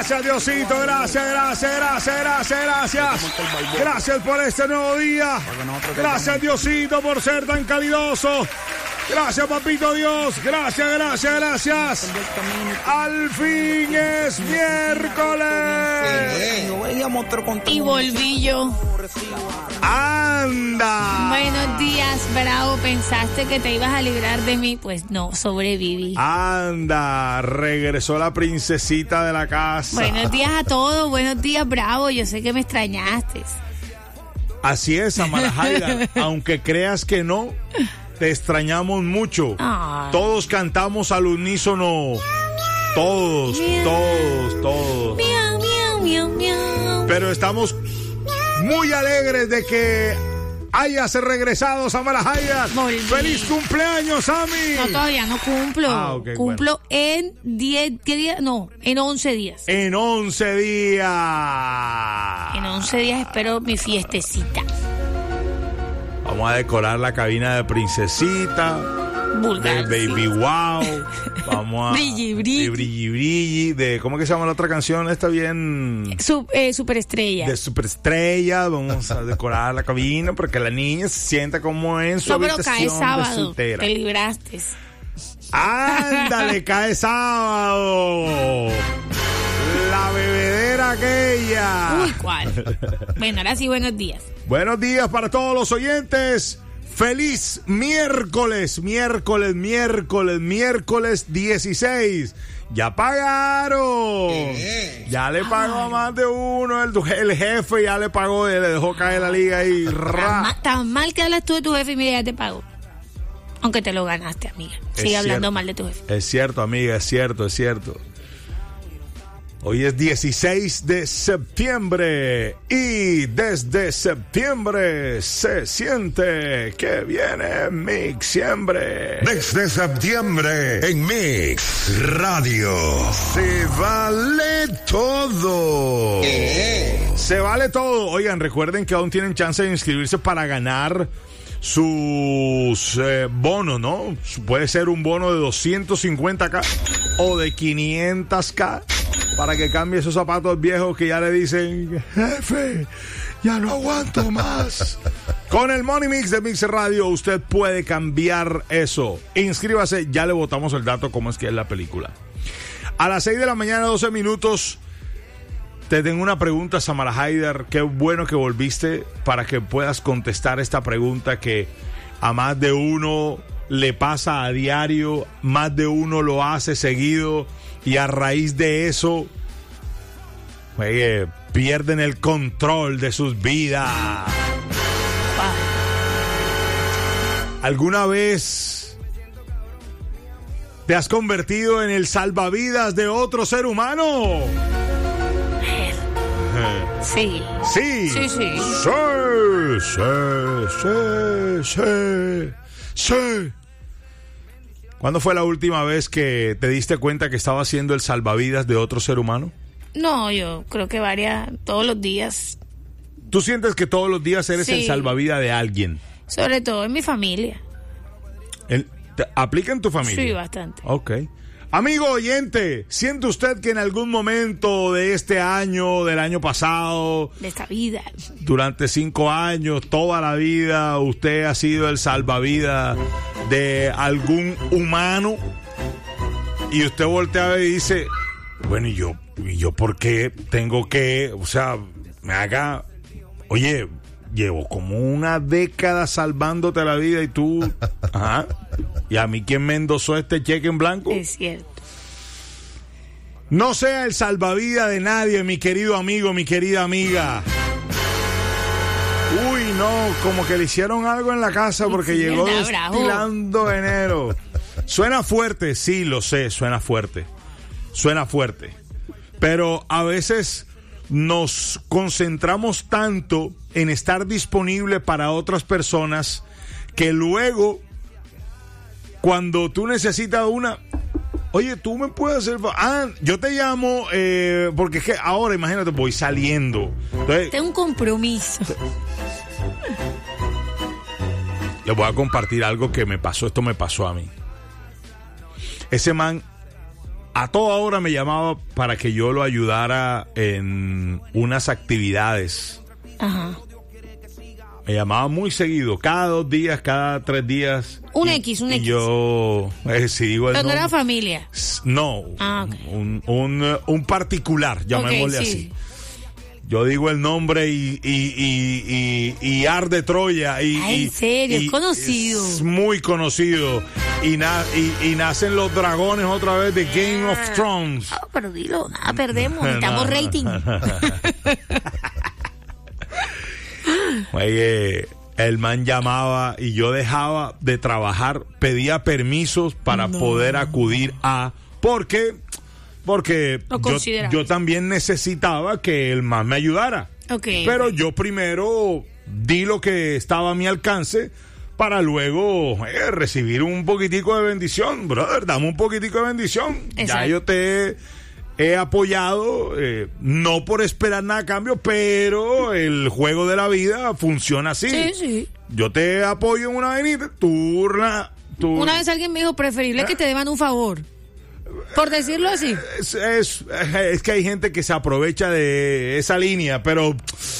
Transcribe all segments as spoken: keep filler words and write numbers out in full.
Gracias, Diosito, gracias, gracias, gracias, gracias, gracias. Gracias por este nuevo día. Gracias, Diosito, por ser tan calidoso. Gracias, papito Dios. Gracias, gracias, gracias. Al fin es miércoles. Y volví yo. ¡Anda! Buenos días, Bravo. ¿Pensaste que te ibas a librar de mí? Pues no, sobreviví. ¡Anda! Regresó la princesita de la casa. Buenos días a todos. Buenos días, Bravo. Yo sé que me extrañaste. Así es, Amara Haydar. Aunque creas que no, te extrañamos mucho. Ay. Todos cantamos al unísono. Todos, Miau. todos, todos. Miau, miau, miau, miau. Pero estamos muy alegres de que hayas regresado, Samara Haydar. Volví. ¡Feliz cumpleaños, Sammy! No, todavía no cumplo. Ah, ok, cumplo en diez, ¿qué día? No, en once días. En once días. En once días espero mi fiestecita. Vamos a decorar la cabina de princesita. Vulgar. De Baby sí. Wow. Vamos a. Brilli, brilli. De Brilli Brilli. De, ¿cómo que se llama la otra canción? Está bien. Su, eh, superestrella. De Superestrella. Vamos a decorar la cabina para que la niña se sienta como en su No, pero habitación cae de sábado. soltera. Te libraste. ¡Ándale! ¡Cae sábado! La bebedera aquella. Uy, ¿cuál? Bueno, ahora sí, buenos días. Buenos días para todos los oyentes. Feliz miércoles, miércoles, miércoles, miércoles dieciséis. Ya pagaron. Eh. Ya le pagó a más de uno. El, el jefe ya le pagó, le dejó caer la liga ahí. Tan, Ra. ma- tan mal que hablas tú de tu jefe y mira, ya te pago. Aunque te lo ganaste, amiga. Sigue Es hablando cierto. mal de tu jefe. Es cierto, amiga, es cierto, es cierto. Hoy es dieciséis de septiembre y desde septiembre se siente que viene Mixiembre. Desde septiembre en Mix Radio. Se vale todo. Se vale todo. Oigan, recuerden que aún tienen chance de inscribirse para ganar sus eh, bonos, ¿no? Puede ser un bono de doscientos cincuenta K o de quinientos K para que cambie esos zapatos viejos que ya le dicen, jefe, ya no aguanto más. Con el Money Mix de Mix Radio usted puede cambiar eso. Inscríbase, ya le botamos el dato cómo es que es la película. A las seis de la mañana, doce minutos. Te tengo una pregunta, Samara Haydar. Qué bueno que volviste para que puedas contestar esta pregunta que a más de uno le pasa a diario, más de uno lo hace seguido y a raíz de eso, oye, pierden el control de sus vidas. ¿Alguna vez te has convertido en el salvavidas de otro ser humano? Sí. Sí. Sí, sí. Sí, sí, sí, sí, sí. ¿Cuándo fue la última vez que te diste cuenta que estaba siendo el salvavidas de otro ser humano? No, yo creo que varias, todos los días. ¿Tú sientes que todos los días eres Sí. el salvavidas de alguien? Sobre todo en mi familia. El- ¿te ¿Aplica en tu familia? Sí, bastante. Ok. Amigo oyente, ¿siente usted que en algún momento de este año, del año pasado, De esta vida. durante cinco años, toda la vida, usted ha sido el salvavidas de algún humano? Y usted voltea y dice, bueno, ¿y yo, y yo por qué tengo que, o sea, me haga, oye, llevo como una década salvándote la vida y tú, ajá, y a mí quién me endosó este cheque en blanco? Es cierto. No sea el salvavidas de nadie, mi querido amigo, mi querida amiga. Uy, no, como que le hicieron algo en la casa porque Sí, llegó verdad, bravo. destilando enero. Suena fuerte, sí, lo sé, suena fuerte. Suena fuerte. Pero a veces nos concentramos tanto en estar disponible para otras personas que luego, cuando tú necesitas una... Oye, tú me puedes hacer... Ah, yo te llamo eh, porque es que ahora, imagínate, voy saliendo. Entonces, Tengo un compromiso. les voy a compartir algo que me pasó. Esto me pasó a mí. Ese man a toda hora me llamaba para que yo lo ayudara en unas actividades. Ajá. Me llamaba muy seguido, cada dos días, cada tres días. Un y, X, un y X. yo, eh, si digo el Pero no nombre, era familia. no, Ah, okay. un, un, un particular, llamémosle Okay, sí. así. Yo digo el nombre y, y, y, y, y arde Troya. Y, Ay, y, en serio, y es conocido. Es muy conocido. Y, na, y, y nacen los dragones otra vez de Game of Thrones. Ah, pero dilo, nada, perdemos, necesitamos No. rating. Oye, el man llamaba y yo dejaba de trabajar, pedía permisos para No. poder acudir a... Porque, porque Lo yo, considerabas. yo también necesitaba que el man me ayudara. Ok, Pero ok. yo primero di lo que estaba a mi alcance para luego eh, recibir un poquitico de bendición. Brother, dame un poquitico de bendición. Ya Exacto. yo te he apoyado, eh, no por esperar nada a cambio, pero el juego de la vida funciona así. Sí, sí. Yo te apoyo en una avenida, tú... la- tú Una vez alguien me dijo, preferible que te deban un favor. Por decirlo así. es, es, es que hay gente que se aprovecha de esa línea, pero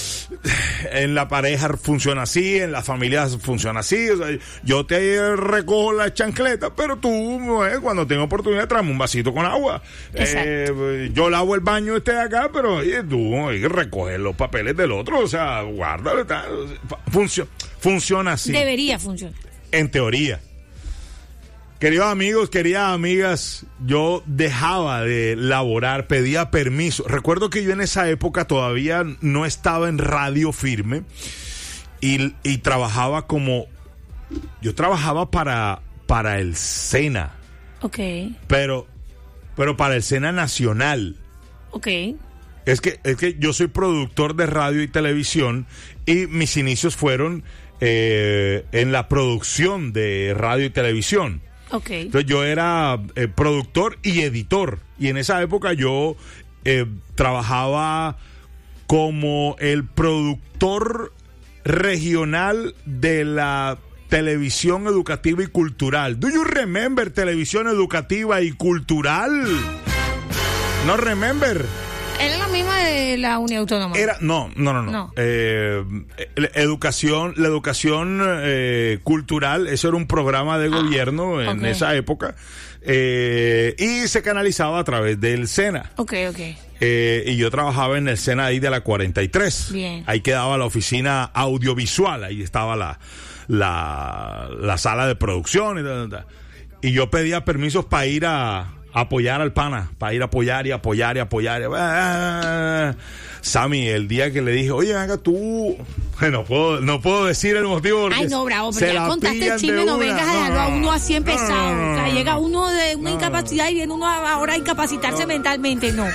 en la pareja funciona así, en las familias funciona así. O sea, yo te recojo la chancleta, pero tú, eh, cuando tenga oportunidad, tráeme un vasito con agua. Eh, yo lavo el baño este de acá, pero oye, tú hay que recoger los papeles del otro, o sea, guárdalo. Funcio- funciona así, Debería funcionar. en teoría. Queridos amigos, queridas amigas, yo dejaba de laborar, pedía permiso. Recuerdo que yo en esa época todavía no estaba en Radio Firme y, y trabajaba como... Yo trabajaba para, para el SENA, Ok, pero, pero para el SENA Nacional. ok. Es que, es que yo soy productor de radio y televisión y mis inicios fueron eh, en la producción de radio y televisión. Ok. Entonces yo era eh, productor y editor. Y en esa época yo eh, trabajaba como el productor regional de la televisión educativa y cultural. ¿Do you remember televisión educativa y cultural? ¿No remember? Era la misma de la Unión Autónoma. Era, no, no, no, no. No. Eh, eh, educación, la educación eh, cultural, eso era un programa de Ah, gobierno en ok. esa época, eh, y se canalizaba a través del SENA. Ok, ok. Eh, y yo trabajaba en el SENA ahí de la cuarenta y tres. Bien. Ahí quedaba la oficina audiovisual, ahí estaba la, la, la sala de producción y tal, tal, tal. Y yo pedía permisos para ir a apoyar al pana, para ir a apoyar y apoyar y apoyar. Ah, Sammy, el día que le dije, oye, venga tú, no puedo, no puedo decir el motivo porque Ay, no, bravo, se pero ya la contaste el pillan chisme, de no una. vengas a No, dejarlo a no, uno así empezado. no, no, O sea, no, llega uno de una no, incapacidad y viene uno a- ahora a incapacitarse mentalmente, no.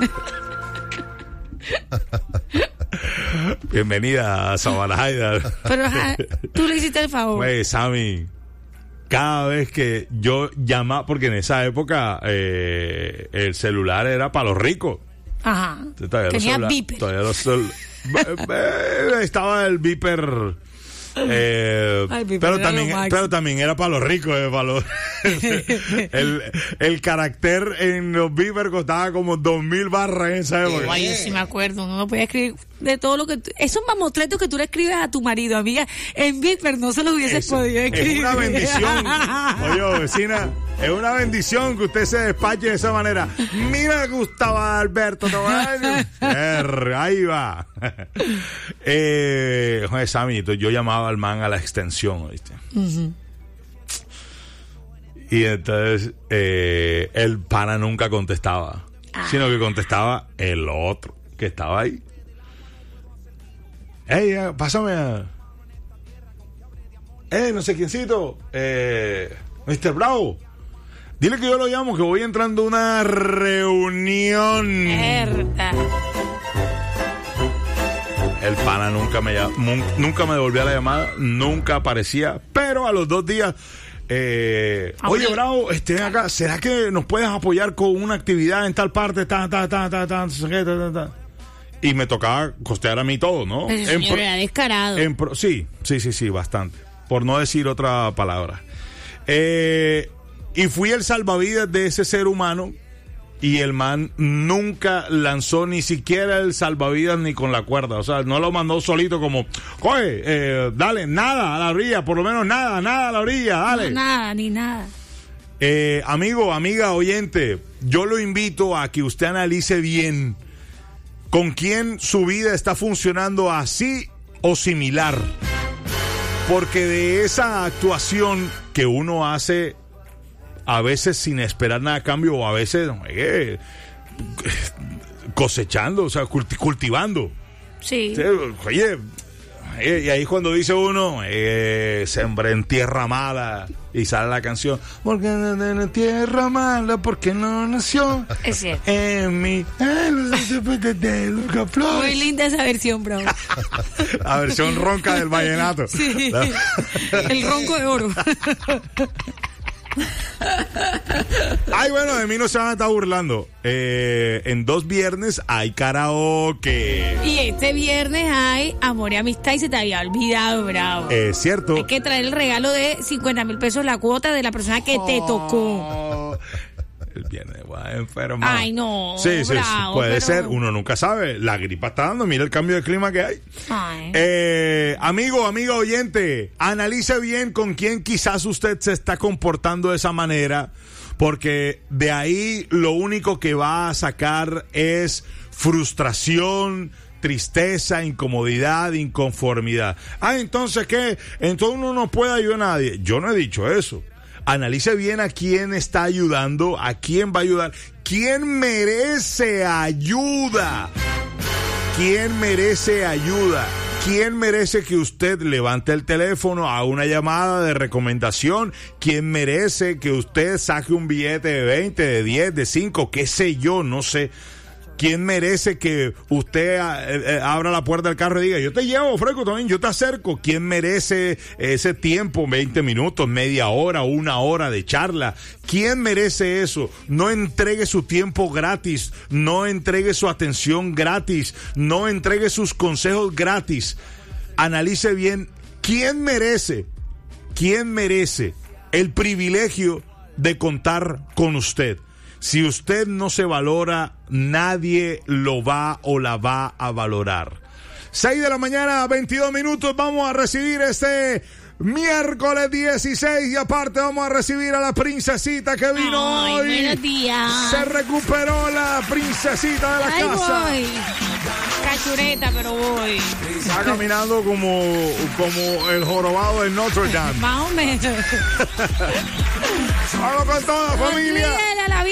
Bienvenida a Sabanajaida. Pero ajá, tú le hiciste el favor. Güey, Sammy, cada vez que yo llamaba, porque en esa época eh, el celular era para los ricos. Ajá. Todavía los Tenía celula- beeper. todavía los cel- eh, estaba el beeper. eh, Ay, beeper pero era también lo máximo. pero también era para los ricos, eh, para los- el, el carácter en los beeper costaba como dos mil barras en esa época. Ay, yo sí me acuerdo, uno no podía escribir de todo lo que... tú- esos mamotretos que tú le escribes a tu marido, amiga, en Viper no se los hubieses Eso, podido es escribir. una bendición. Oye, vecina, es una bendición que usted se despache de esa manera. Mira, Gustavo Alberto Toballo. Er, ahí va. eh, joder, Sammy, entonces yo llamaba al man a la extensión, ¿viste? Ujú. Y entonces eh, el pana nunca contestaba, sino que contestaba el otro que estaba ahí. Ey, eh, pásame a... Eh, no sé quiéncito. Eh, mister Bravo. Dile que yo lo llamo, que voy entrando a una reunión. Mierda. El pana nunca me, llam- mun- nunca me devolvía la llamada, nunca aparecía, pero a los dos días... Eh, oye, Aunque- Bravo, este, ven acá, ¿será que nos puedes apoyar con una actividad en tal parte? Ta, ta, ta, ta, ta, no sé qué, ta, ta, ta? Y me tocaba costear a mí todo, ¿no? Ese En señor pro- era descarado. en pro- sí, sí, sí, sí, bastante. Por no decir otra palabra. Eh, y fui el salvavidas de ese ser humano y el man nunca lanzó ni siquiera el salvavidas ni con la cuerda. O sea, no lo mandó solito como, oye, eh, dale, nada a la orilla, por lo menos nada, nada a la orilla, dale. No, nada, ni nada. Eh, amigo, amiga, oyente, yo lo invito a que usted analice bien con quién su vida está funcionando así o similar. Porque de esa actuación que uno hace a veces sin esperar nada a cambio, o a veces eh, cosechando, o sea, culti- cultivando. Sí. Sí, oye, eh, y ahí cuando dice uno, eh, sembré en tierra mala, y sale la canción, porque en tierra mala, porque no nació. Es cierto. En mi... Muy linda esa versión, bro. La versión ronca del vallenato. Sí. El ronco de oro. Ay, bueno, de mí no se van a estar burlando. Eh, en dos viernes hay karaoke. Y este viernes hay amor y amistad y se te había olvidado, bravo. Es cierto. Hay que traer el regalo de cincuenta mil pesos, la cuota de la persona que te tocó. El viernes voy a enfermar. Ay, no. Sí, sí, bravo, sí, puede pero... ser. Uno nunca sabe. La gripa está dando. Mira el cambio de clima que hay. Ay. Eh, amigo, amiga oyente, analice bien con quién quizás usted se está comportando de esa manera, porque de ahí lo único que va a sacar es frustración, tristeza, incomodidad, inconformidad. Ah, entonces, ¿qué? Entonces uno no puede ayudar a nadie. Yo no he dicho eso. Analice bien a quién está ayudando, a quién va a ayudar, quién merece ayuda, quién merece ayuda, quién merece que usted levante el teléfono, haga una llamada de recomendación, quién merece que usted saque un billete de veinte, de diez, de cinco, qué sé yo, no sé. ¿Quién merece que usted eh, eh, abra la puerta del carro y diga, yo te llevo, Freco, también, yo te acerco? ¿Quién merece ese tiempo, veinte minutos, media hora, una hora de charla? ¿Quién merece eso? No entregue su tiempo gratis, no entregue su atención gratis, no entregue sus consejos gratis. Analice bien, ¿quién merece, quién merece el privilegio de contar con usted? Si usted no se valora, nadie lo va o la va a valorar. seis de la mañana, veintidós minutos, vamos a recibir este miércoles dieciséis y aparte vamos a recibir a la princesita que vino Ay, hoy. buenos días. Se recuperó la princesita de la Ay, casa. voy. Cachureta, pero voy. Está caminando como, como el jorobado de Notre Dame. Más o menos. Vamos con toda familia. Olvídala, la